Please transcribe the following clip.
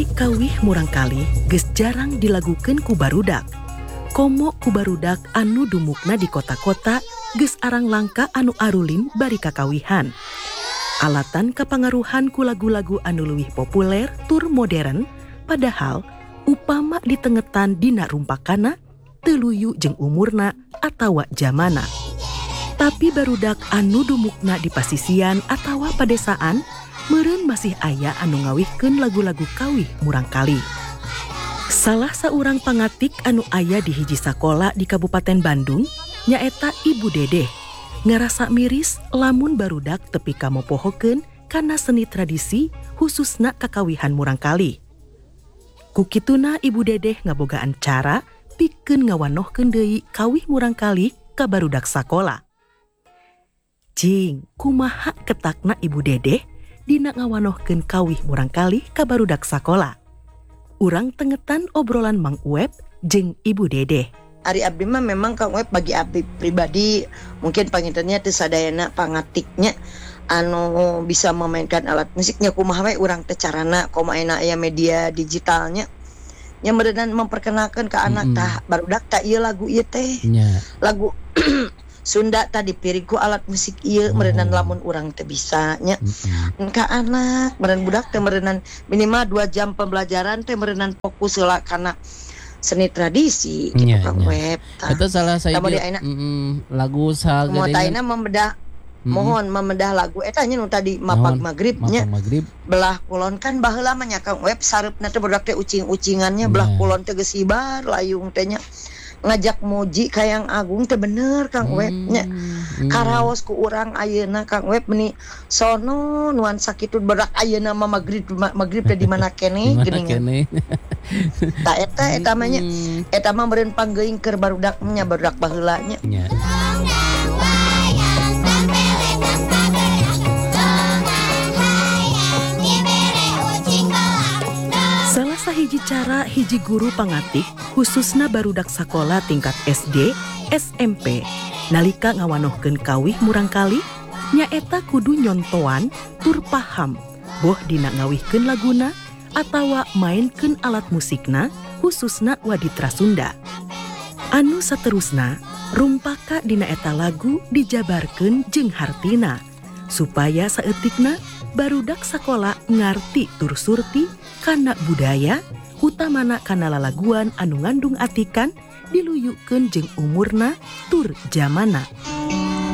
Ari kawih murangkalih geus jarang dilagukeun ku barudak. Komo ku barudak anu dumukna di kota-kota geus arang langka anu arulin bari kakawihan. Alatan kapangaruhan ku lagu-lagu anu leuwih populer tur modern, padahal upama ditengetan dina rumpakana teu luyu jeung umurna atawa zamana. Tapi barudak anu dumukna di pasisian atawa padesaan meureun masih aya anu ngawihkeun lagu-lagu kawih murangkalih. Salah saurang pangatik anu aya di hiji sakola di Kabupaten Bandung nyaeta Ibu Dedeh. Ngarasa miris lamun barudak tepi kamopohokeun kana seni tradisi khususna kakawihan murangkalih. Kukituna Ibu Dedeh ngabogaan cara pikeun ngawanohkeun deui kawih murangkalih ka barudak sakola. Jing, kumaha ketakna Ibu Dedeh dina ngawanohkeun kawih murangkalih ka barudak sakola. Urang tengetan obrolan Mang Uep jeung Ibu Dedeh. Ari abdi mah memang Kang Uep bagi abdi pribadi mungkin pangintennya teu sadayana pangatiknya anu bisa memainkan alat musiknya kumaha we urang teh carana komaena aya media digitalnya nya meureunna memperkenalkan ke anak tah barudak tah ieu lagu ieu teh lagu Sunda tadi piringku alat musik ieu meureunna lamun urang teh bisa nya ka anak meureun budak teh meureunna minimal 2 jam pembelajaran teh meureunna fokus heula kana seni tradisi gitu Kang Uep. Itu salah saya lagu sagede. Motaina membedah mohon membedah lagu eta nya nu tadi mapag magrib nya. Belah kulon kan baheula mah nya Kang Uep sareupna teh budak teh ucing-ucingannya belah kulon teh geus sibar layung teh nya. Ngajak muji Kayang Agung teh bener Kang Uep nya. Karaos ku urang ayeuna Kang Uep meni sono nuansa kitu berak ayeuna mah magrib teh di mana keneh geuningan. Tah eta mah nya eta mah meureun panggeuing keur barudak nya barudak baheula nya. Salah sahiji cara hiji guru pangatik khususna barudak sakola tingkat SD, SMP nalika ngawanohkeun kawih murangkalih nyaeta kudu nyontoan tur paham boh dina ngawihkeun laguna atawa mainkeun alat musikna khususna waditra Sunda. Anu saterusna rumpaka dina eta lagu dijabarkeun jeung hartina supaya saeutikna barudak sakola ngarti tur surti kana budaya utamana kana lalaguan anu ngandung atikan diluyukeun jeung umurna tur zamana.